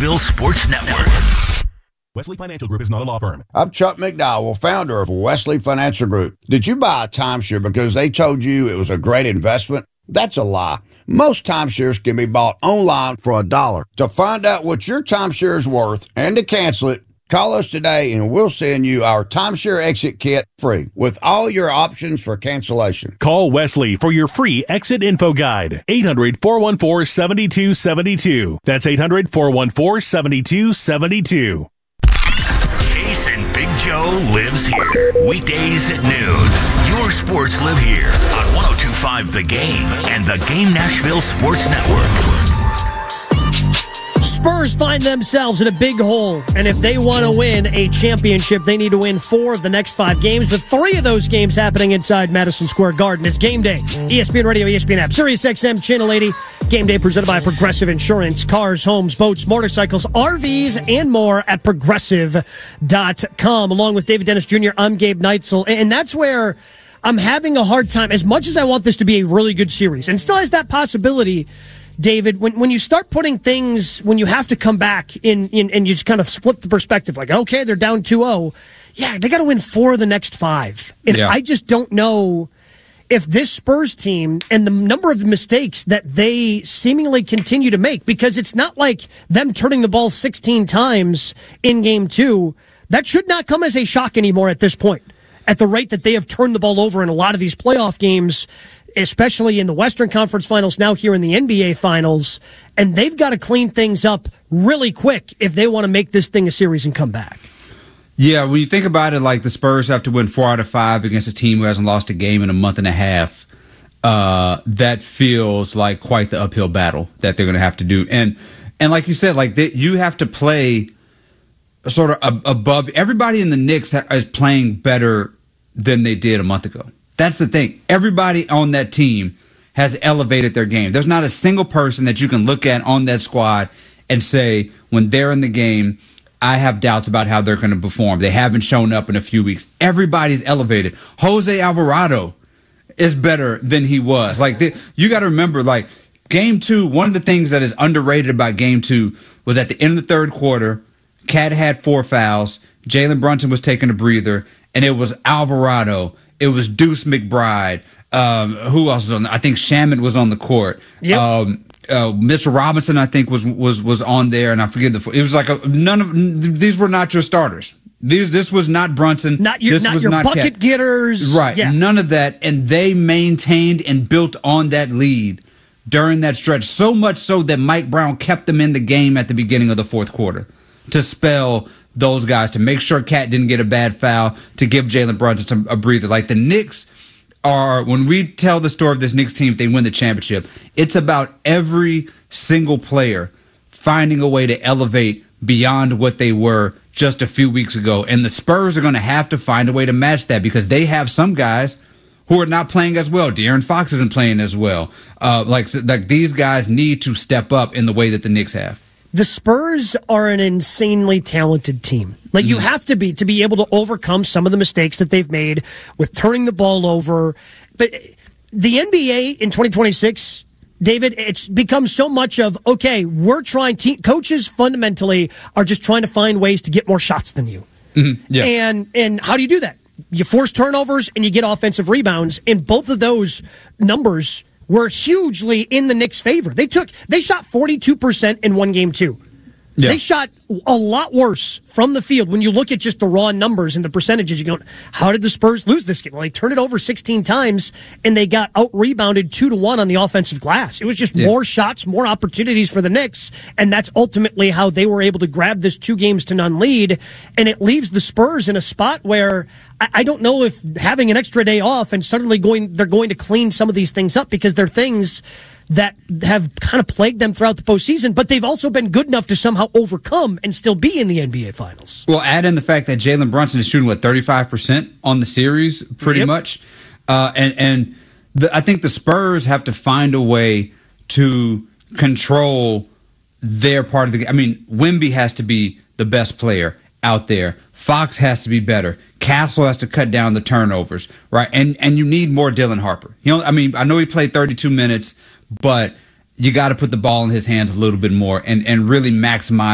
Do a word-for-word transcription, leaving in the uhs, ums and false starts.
Nashville Sports Network. Wesley Financial Group is not a law firm. I'm Chuck McDowell, founder of Wesley Financial Group. Did you buy a timeshare because they told you it was a great investment? That's a lie. Most timeshares can be bought online for a dollar. To find out what your timeshare is worth and to cancel it, call us today and we'll send you our timeshare exit kit free with all your options for cancellation. Call Wesley for your free exit info guide. eight hundred, four one four, seven two seven two. That's eight hundred, four one four, seven two seven two. Chase and Big Joe lives here. Weekdays at noon. Your sports live here on one oh two point five The Game and the Game Nashville Sports Network. Spurs find themselves in a big hole, and if they want to win a championship, they need to win four of the next five games, with three of those games happening inside Madison Square Garden. It's Game Day. E S P N Radio, E S P N App, Sirius X M, Channel eighty. Game Day presented by Progressive Insurance. Cars, homes, boats, motorcycles, R Vs, and more at Progressive dot com. Along with David Dennis Junior, I'm Gabe Neitzel, and that's where I'm having a hard time. As much as I want this to be a really good series, and still has that possibility, David, when when you start putting things, when you have to come back in, in and you just kind of flip the perspective, like, okay, they're down two oh. Yeah, they got to win four of the next five. And yeah. I just don't know if this Spurs team and the number of mistakes that they seemingly continue to make, because it's not like them turning the ball sixteen times in game two. That should not come as a shock anymore at this point, at the rate that they have turned the ball over in a lot of these playoff games, especially in the Western Conference Finals, now here in the N B A Finals, and they've got to clean things up really quick if they want to make this thing a series and come back. Yeah, when you think about it, like the Spurs have to win four out of five against a team who hasn't lost a game in a month and a half, uh, that feels like quite the uphill battle that they're going to have to do. And and like you said, like they, you have to play sort of ab- above. Everybody in the Knicks ha- is playing better than they did a month ago. That's the thing. Everybody on that team has elevated their game. There's not a single person that you can look at on that squad and say, when they're in the game, I have doubts about how they're going to perform. They haven't shown up in a few weeks. Everybody's elevated. Jose Alvarado is better than he was. Like the, you got to remember, like game two, one of the things that is underrated about game two was at the end of the third quarter, Cat had four fouls. Jalen Brunson was taking a breather, and it was Alvarado. It was Deuce McBride. Um, who else was on? I think Shaman was on the court. Yep. Um, uh, Mitchell Robinson, I think, was was was on there, and I forget the. It was like a, none of these were not your starters. These this was not Brunson. Not your this not was your not bucket Cat. getters. Right. Yeah. None of that, and they maintained and built on that lead during that stretch. So much so that Mike Brown kept them in the game at the beginning of the fourth quarter to spell those guys, to make sure Cat didn't get a bad foul, to give Jalen Brunson a breather. Like the Knicks are, when we tell the story of this Knicks team, if they win the championship, it's about every single player finding a way to elevate beyond what they were just a few weeks ago. And the Spurs are going to have to find a way to match that, because they have some guys who are not playing as well. De'Aaron Fox isn't playing as well. Uh, like, like these guys need to step up in the way that the Knicks have. The Spurs are an insanely talented team. Like, you have to be to be able to overcome some of the mistakes that they've made with turning the ball over. But the N B A in twenty twenty-six, David, it's become so much of, okay, we're trying, team, coaches fundamentally are just trying to find ways to get more shots than you. Mm-hmm. Yeah. And and how do you do that? You force turnovers and you get offensive rebounds, and both of those numbers were hugely in the Knicks' favor. They took, they shot forty-two percent in one game too. Yeah. They shot a lot worse from the field. When you look at just the raw numbers and the percentages, you go, how did the Spurs lose this game? Well, they turned it over sixteen times, and they got out-rebounded two to one on the offensive glass. It was just yeah. more shots, more opportunities for the Knicks, and that's ultimately how they were able to grab this two games to none lead, and it leaves the Spurs in a spot where I, I don't know if having an extra day off and suddenly going, they're going to clean some of these things up, because they're things that have kind of plagued them throughout the postseason, but they've also been good enough to somehow overcome and still be in the N B A Finals. Well, add in the fact that Jalen Brunson is shooting, what, thirty-five percent on the series, pretty yep. much. Uh, and and the, I think the Spurs have to find a way to control their part of the game. I mean, Wemby has to be the best player out there. Fox has to be better. Castle has to cut down the turnovers, right? And and you need more Dylan Harper. You know, I mean, I know he played thirty-two minutes, but you got to put the ball in his hands a little bit more and, and really maximize